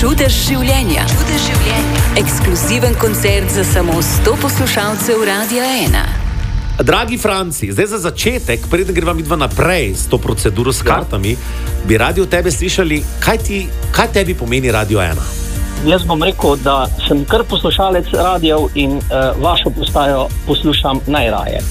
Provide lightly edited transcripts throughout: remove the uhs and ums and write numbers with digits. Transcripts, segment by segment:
Čudež življenja. Ekskluziven koncert za samo 100 poslušalcev Radia 1. Dragi Franci, zdaj za začetek, preden greva midva naprej s to proceduro s kartami, bi radi od tebe slišali, kaj tebi pomeni Radio 1? Jaz bom rekel, da sem kar poslušalec radijev in vašo postajo poslušam najraje.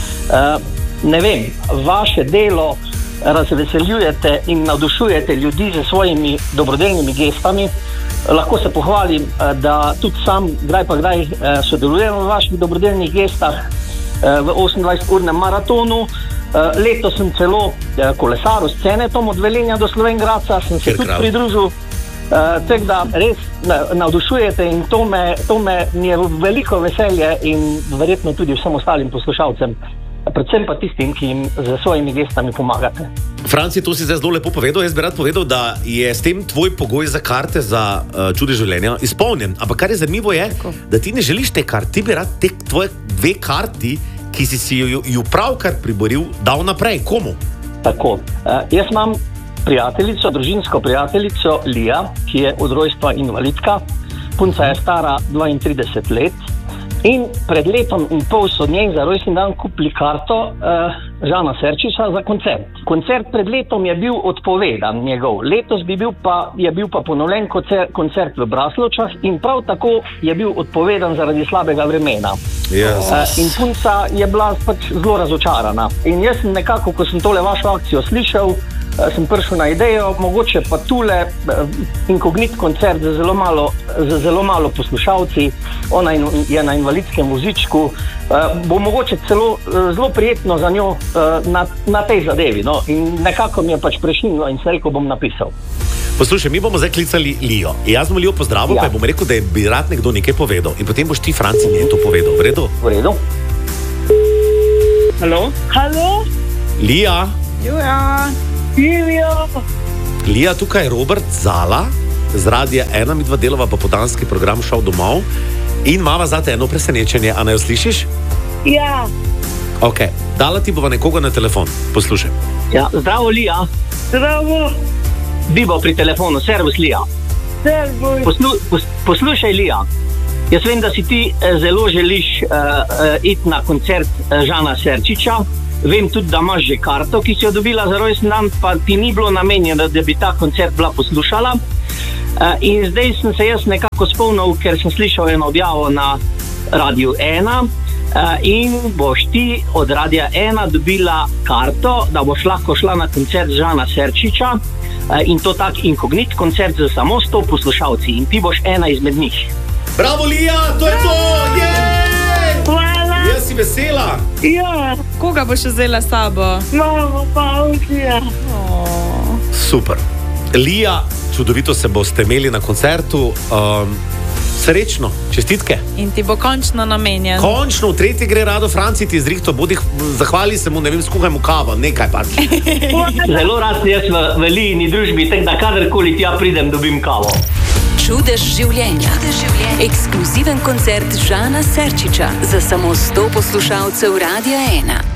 Ne vem, vaše delo razveseljujete in navdušujete ljudi z svojimi dobrodelnimi gestami. Lahko se pohvalim, da tudi sam kdaj pa kdaj sodelujem v vaših dobrodelnih gestah v 28-urnem maratonu. Letos sem celo kolesaril s Cenetom od Velenja do Slovenj Gradca, sem se tudi pridružil. Tako da res navdušujete in to me je veliko veselje in verjetno tudi vsem ostalim poslušalcem. Predvsem pa tistim, ki jim z svojimi gestami pomagate. Franci, to si zdaj zelo lepo povedal. Jaz bi rad povedal, da je s tem tvoj pogoj za karte za Čudež življenja izpolnjen. Ampak kar je zanimivo je, da ti ne želiš te karte. Ti bi rad te tvoje 2 karti, ki si ju pravkar priboril, dal naprej. Komu? Tako. Jaz imam prijateljico, družinsko prijateljico Lija, ki je od rojstva invalidka. Punca je stara 32 let. In pred letom in pol so njej za rojstni dan kupili karto Žana Serčiča za koncert. Koncert pred letom je bil odpovedan njegov. Letos je bil pa ponovljen koncert v Braslovčah in prav tako je bil odpovedan zaradi slabega vremena. In punca je bila pač zelo razočarana. In jaz sem nekako, ko sem tole vašo akcijo slišal, sem prišel na idejo, mogoče pa tule inkognit koncert z zelo malo poslušalci, ona je na invalidskem vozičku, bo mogoče celo zelo prijetno za njo na tej zadevi. No? In nekako mi je pač prešinilo in se rekel, bom napisal. Poslušaj, mi bomo zdaj klicali Lijo. Jaz bom Lijo pozdravil, pa bom rekel, da bi rad nekdo nekaj povedal. In potem boš ti, Franci, njej to povedal. V redu? V redu. Halo? Lija? Lija, tukaj je Robert Zala z Radia 1, midva delava pa podanski program Šel domov in imava zate eno presenečenje. A naj jo slišiš? Ja. Ok, dala ti bova nekoga na telefon. Poslušaj. Ja, zdravo, Lija. Zdravo. Bibo pri telefonu, servus, Lija. Servus. Poslušaj, Lija. Jaz vem, da si ti zelo želiš iti na koncert Žana Serčiča. Vem tudi, da imaš že karto, ki si jo dobila za rojstni dan, pa ti ni bilo namenjeno, da bi ta koncert bila poslušala. In zdaj sem se jaz nekako spomnil, ker sem slišal eno objavo na Radiu 1 in boš ti od Radia 1 dobila karto, da boš lahko šla na koncert Žana Serčiča in to tak inkognit koncert za samo 100 poslušalci in ti boš ena izmed njih. Bravo, Lija, to je to! Hvala. Jaz si vesela. Ja. Koga boš vzela s sabo? Mamo, pa Avdija. Super. Lija, čudovito se boste imeli na koncertu. Srečno, čestitke. In ti bo končno namenjen. Končno, v 3. gre rado, Franci ti zrihto, zahvali se mu, ne vem, skuhaj mu kavo, nekaj pač. Zelo rad jaz v Lijini družbi, tako da kadarkoli tja pridem, dobim kavo. Čudež življenja. Ekskluziven koncert Žana Serčiča za samo 100 poslušalcev Radia 1.